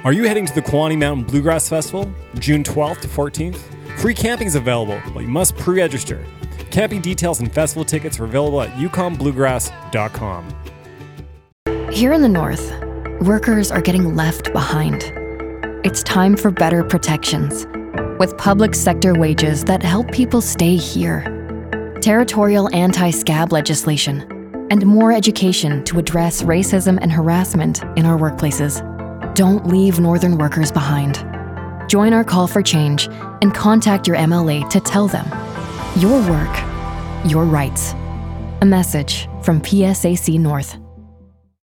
Are you heading to the Kewaunee Mountain Bluegrass Festival, June 12th to 14th? Free camping is available, but you must pre-register. Camping details and festival tickets are available at yukonbluegrass.com. Here in the North, workers are getting left behind. It's time for better protections, with public sector wages that help people stay here. Territorial anti-scab legislation, and more education to address racism and harassment in our workplaces. Don't leave Northern workers behind. Join our call for change and contact your MLA to tell them your work, your rights. A message from PSAC North.